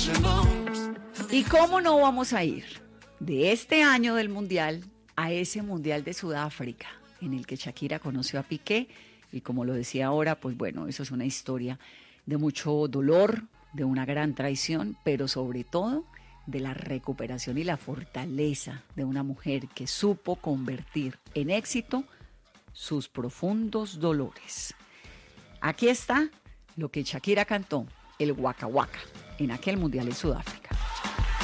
¿Y cómo no vamos a ir de este año del Mundial a ese Mundial de Sudáfrica, en el que Shakira conoció a Piqué? Y como lo decía ahora, pues bueno, eso es una historia de mucho dolor, de una gran traición, pero sobre todo de la recuperación y la fortaleza de una mujer que supo convertir en éxito sus profundos dolores. Aquí está lo que Shakira cantó, el Waka Waka, en aquel Mundial de Sudáfrica.